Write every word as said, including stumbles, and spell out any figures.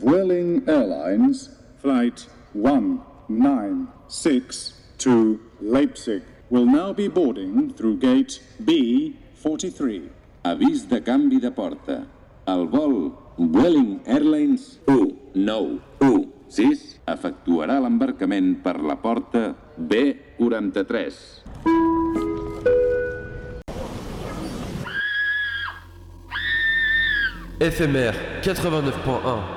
Vueling Airlines Flight one nine six to Leipzig will now be boarding through gate B forty-three. Avís de canvi de porta. El vol Vueling Airlines u nou u sis efectuarà l'embarcament per la porta B quaranta-tres. F M R quatre-vingt-neuf point un.